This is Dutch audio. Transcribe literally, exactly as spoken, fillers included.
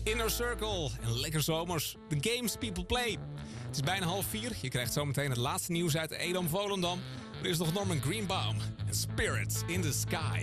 Inner Circle en lekker zomers. The games people play. Het is bijna half vier. Je krijgt zometeen het laatste nieuws uit Edam Volendam. Er is nog Norman Greenbaum en Spirits in the Sky.